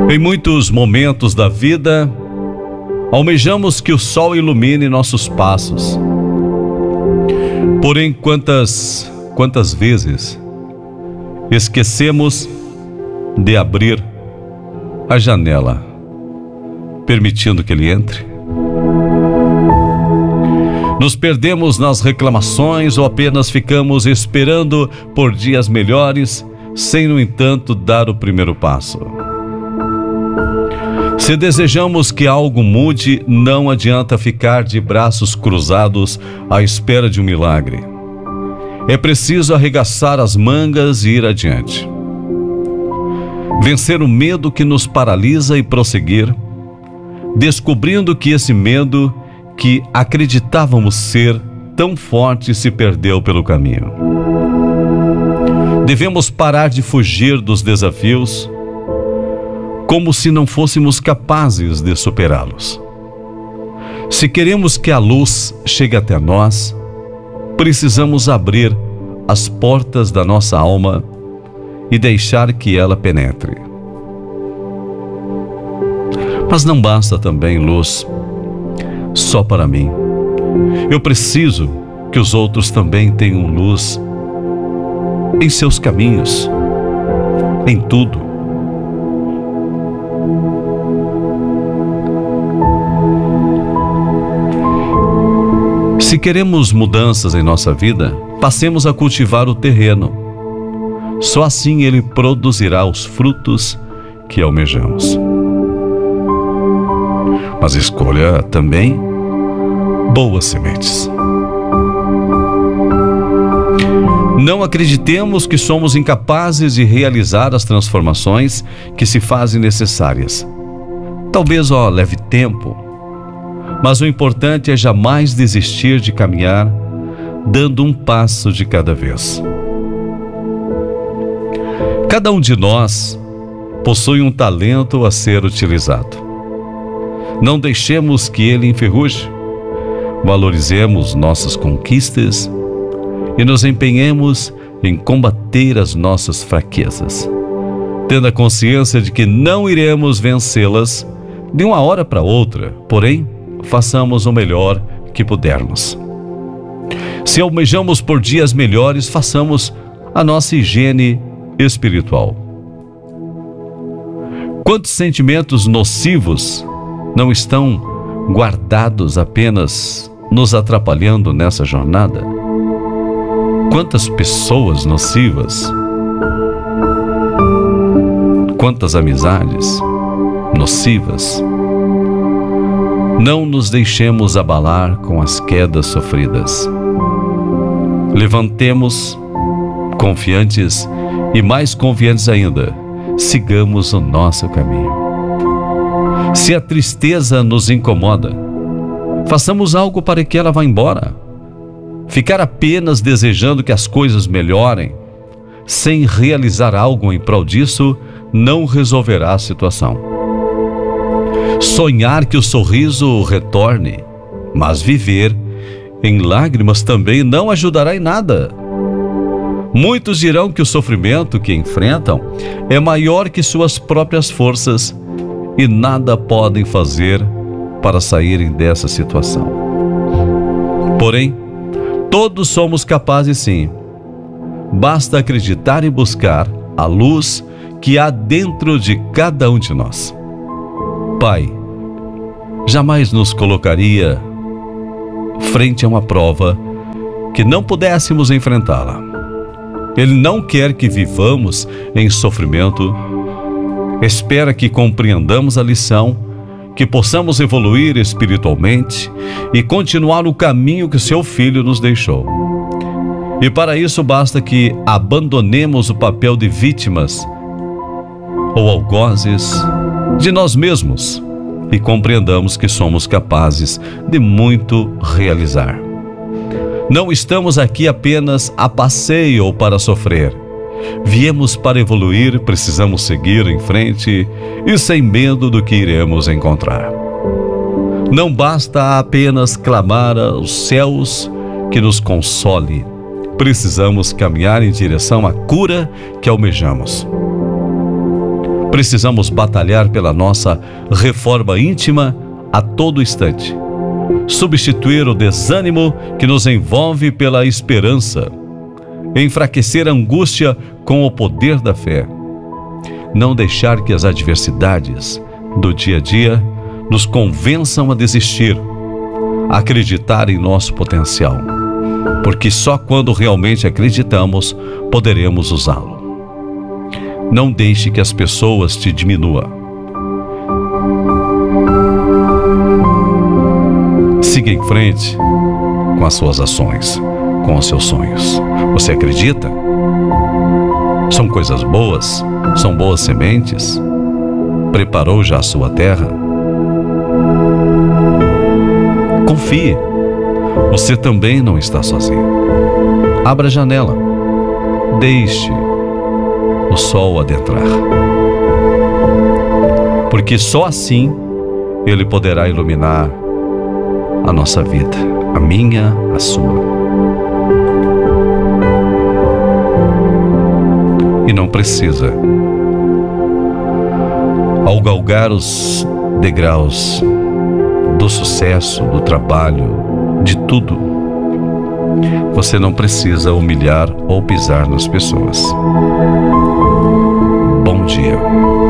Em muitos momentos da vida, almejamos que o sol ilumine nossos passos. Porém, quantas vezes esquecemos de abrir a janela, permitindo que ele entre? Nos perdemos nas reclamações ou apenas ficamos esperando por dias melhores, sem, no entanto, dar o primeiro passo. Se desejamos que algo mude, não adianta ficar de braços cruzados à espera de um milagre. É preciso arregaçar as mangas e ir adiante. Vencer o medo que nos paralisa e prosseguir, descobrindo que esse medo que acreditávamos ser tão forte se perdeu pelo caminho. Devemos parar de fugir dos desafios como se não fôssemos capazes de superá-los. Se queremos que a luz chegue até nós, precisamos abrir as portas da nossa alma e deixar que ela penetre. Mas não basta também luz só para mim. Eu preciso que os outros também tenham luz em seus caminhos, em tudo. Se queremos mudanças em nossa vida, passemos a cultivar o terreno. Só assim ele produzirá os frutos que almejamos. Mas escolha também boas sementes. Não acreditemos que somos incapazes de realizar as transformações que se fazem necessárias. Talvez leve tempo, mas o importante é jamais desistir de caminhar, dando um passo de cada vez. Cada um de nós possui um talento a ser utilizado. Não deixemos que ele enferruje. Valorizemos nossas conquistas e nos empenhemos em combater as nossas fraquezas, tendo a consciência de que não iremos vencê-las de uma hora para outra, porém, façamos o melhor que pudermos. Se almejamos por dias melhores, façamos a nossa higiene espiritual. Quantos sentimentos nocivos não estão guardados apenas nos atrapalhando nessa jornada? Quantas pessoas nocivas, quantas amizades nocivas. Não nos deixemos abalar com as quedas sofridas. Levantemos confiantes e mais confiantes ainda, sigamos o nosso caminho. Se a tristeza nos incomoda, façamos algo para que ela vá embora. Ficar apenas desejando que as coisas melhorem, sem realizar algo em prol disso, não resolverá a situação. Sonhar que o sorriso retorne, mas viver em lágrimas também não ajudará em nada. Muitos dirão que o sofrimento que enfrentam é maior que suas próprias forças e nada podem fazer para saírem dessa situação. Porém, todos somos capazes sim. Basta acreditar e buscar a luz que há dentro de cada um de nós. Pai, jamais nos colocaria frente a uma prova que não pudéssemos enfrentá-la. Ele não quer que vivamos em sofrimento. Espera que compreendamos a lição, que possamos evoluir espiritualmente e continuar o caminho que seu Filho nos deixou. E para isso basta que abandonemos o papel de vítimas ou algozes de nós mesmos e compreendamos que somos capazes de muito realizar. Não estamos aqui apenas a passeio ou para sofrer. Viemos para evoluir, precisamos seguir em frente e sem medo do que iremos encontrar. Não basta apenas clamar aos céus que nos console. Precisamos caminhar em direção à cura que almejamos. Precisamos batalhar pela nossa reforma íntima a todo instante. Substituir o desânimo que nos envolve pela esperança. Enfraquecer a angústia com o poder da fé. Não deixar que as adversidades do dia a dia nos convençam a desistir. Acreditar em nosso potencial. Porque só quando realmente acreditamos, poderemos usá-lo. Não deixe que as pessoas te diminuam. Siga em frente com as suas ações, com os seus sonhos. Você acredita? São coisas boas? São boas sementes? Preparou já a sua terra? Confie. Você também não está sozinho. Abra a janela. Deixe o sol adentrar. Porque só assim ele poderá iluminar a nossa vida, a minha, a sua. E não precisa, ao galgar os degraus do sucesso, do trabalho, de tudo, você não precisa humilhar ou pisar nas pessoas. Bom dia.